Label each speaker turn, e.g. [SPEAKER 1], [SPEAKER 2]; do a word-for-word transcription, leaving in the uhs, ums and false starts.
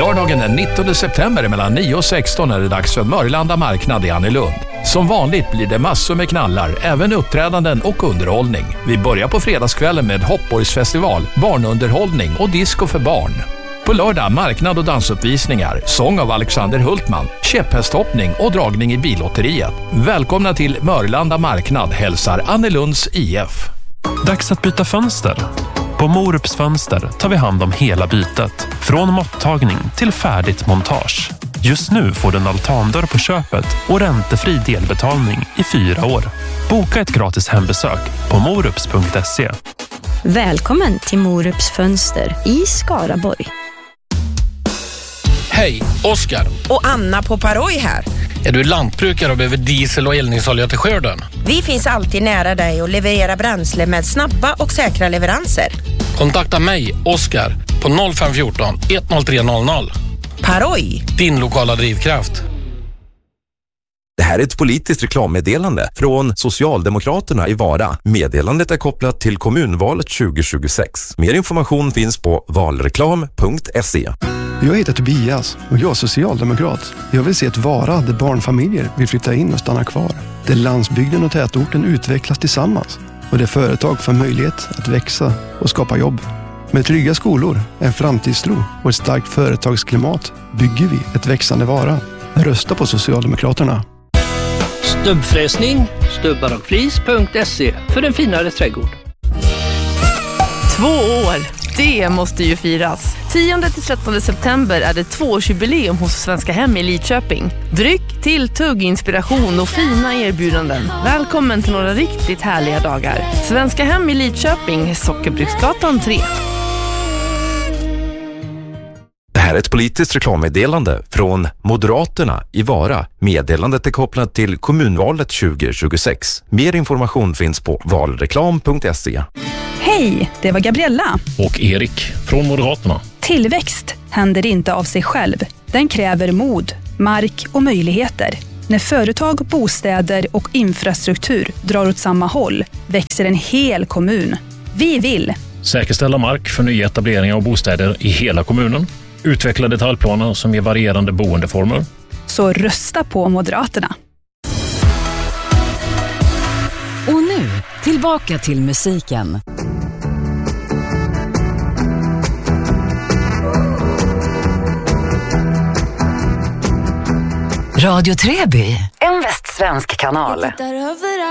[SPEAKER 1] Lördagen den nittonde september mellan nio och sexton är det dags för Mörlanda marknad i Annelund. Som vanligt blir det massor med knallar, även uppträdanden och underhållning. Vi börjar på fredagskvällen med Hoppborgsfestival, barnunderhållning och disco för barn. På lördag marknad och dansuppvisningar, sång av Alexander Hultman, käpphästhoppning och dragning i billotteriet. Välkomna till Mörlanda marknad, hälsar Annelunds I F.
[SPEAKER 2] Dags att byta fönster. På Morups Fönster tar vi hand om hela bytet. Från måttagning till färdigt montage. Just nu får du en altandörr på köpet och räntefri delbetalning i fyra år. Boka ett gratis hembesök på morups punkt se.
[SPEAKER 3] Välkommen till Morups Fönster i Skaraborg.
[SPEAKER 4] Hej, Oskar.
[SPEAKER 5] Och Anna på Paroj här.
[SPEAKER 4] Är du lantbrukare och behöver diesel och eldningsolja till skörden?
[SPEAKER 5] Vi finns alltid nära dig och levererar bränsle med snabba och säkra leveranser.
[SPEAKER 4] Kontakta mig, Oskar, på noll fem ett fyra ett noll tre noll noll.
[SPEAKER 5] Paroj.
[SPEAKER 4] Din lokala drivkraft.
[SPEAKER 6] Det här är ett politiskt reklammeddelande från Socialdemokraterna i Vara. Meddelandet är kopplat till kommunvalet tjugo tjugosex. Mer information finns på valreklam punkt se.
[SPEAKER 7] Jag heter Tobias och jag är socialdemokrat. Jag vill se ett Vara där barnfamiljer vill flytta in och stanna kvar. Där landsbygden och tätorten utvecklas tillsammans. Och där företag får möjlighet att växa och skapa jobb. Med trygga skolor, en framtidstro och ett starkt företagsklimat bygger vi ett växande Vara. Rösta på Socialdemokraterna.
[SPEAKER 8] Stubbfräsning, stubbar och flis punkt se för en finare trädgård.
[SPEAKER 9] Två år, det måste ju firas. tionde till trettonde september är det tvåårsjubileum hos Svenska Hem i Lidköping. Dryck, tilltugg, inspiration och fina erbjudanden. Välkommen till några riktigt härliga dagar. Svenska Hem i Lidköping, Sockerbruksgatan tre.
[SPEAKER 6] Det här är ett politiskt reklammeddelande från Moderaterna i Vara. Meddelandet är kopplat till kommunvalet tjugo tjugosex. Mer information finns på valreklam punkt se.
[SPEAKER 10] Hej, det var Gabriella.
[SPEAKER 11] Och Erik från Moderaterna.
[SPEAKER 10] Tillväxt händer inte av sig själv. Den kräver mod, mark och möjligheter. När företag, bostäder och infrastruktur drar åt samma håll växer en hel kommun. Vi vill
[SPEAKER 11] säkerställa mark för nyetableringar av bostäder i hela kommunen. Utveckla detaljplaner som ger varierande boendeformer.
[SPEAKER 10] Så rösta på Moderaterna.
[SPEAKER 12] Och nu, tillbaka till musiken. Radio Treby, en västsvensk kanal.